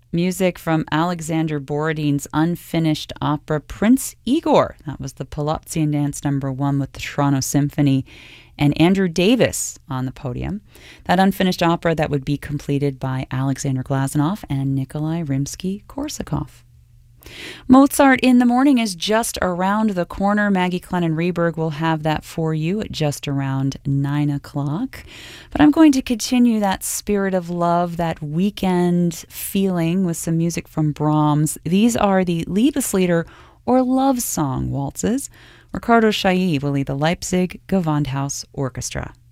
Music from Alexander Borodin's unfinished opera Prince Igor. That was the Polozzian Dance #1 with the Toronto Symphony, and Andrew Davis on the podium. That unfinished opera that would be completed by Alexander Glazunov and Nikolai Rimsky-Korsakov. Mozart in the Morning is just around the corner. Maggie Clennon-Reberg will have that for you at just around 9 o'clock. But I'm going to continue that spirit of love, that weekend feeling with some music from Brahms. These are the Liebeslieder or love song waltzes. Ricardo Chailly will lead the Leipzig Gewandhaus Orchestra.